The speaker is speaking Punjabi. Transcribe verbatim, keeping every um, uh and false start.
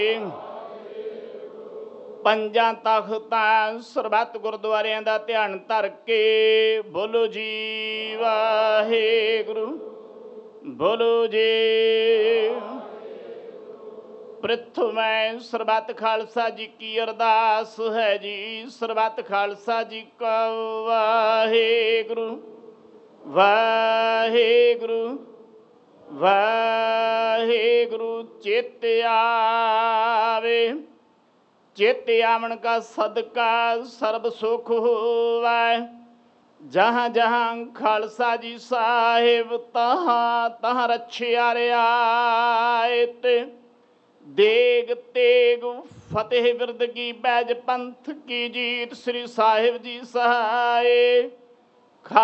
ਪੰਜਾਂ ਤਖਤਾਂ ਸਰਬੱਤ ਗੁਰਦੁਆਰਿਆਂ ਦਾ ਧਿਆਨ ਧਰ ਕੇ ਬੋਲੋ ਜੀ ਵਾਹਿਗੁਰੂ, ਬੋਲੋ ਜੀ। ਪ੍ਰਥਮੈ ਸਰਬੱਤ ਖਾਲਸਾ ਜੀ ਕੀ ਅਰਦਾਸ ਹੈ ਜੀ। ਸਰਬੱਤ ਖਾਲਸਾ ਜੀ ਕਾ ਵਾਹਿਗੁਰੂ, ਵਾਹਿਗੁਰੂ, ਵਾਹਿਗੁਰੂ। ਚਿਤ ਆਵੇ, ਚਿਤ ਆਵਣ ਕਾ ਸਦਕਾ ਸਰਬ ਸੁਖ ਹੋਵੈ। ਜਹਾਂ ਜਹਾਂ ਖਾਲਸਾ ਜੀ ਸਾਹਿਬ, ਤਹਾਂ ਤਹਾਂ ਰਛਿਆ ਰਿਆਇਤ। ਦੇਗ ਤੇਗ ਫਤਿਹ ਬਿਰਦ ਕੀ, ਬੈਜ ਪੰਥ ਕੀ ਜੀਤ। ਸ੍ਰੀ ਸਾਹਿਬ ਜੀ ਸਹਾਏ।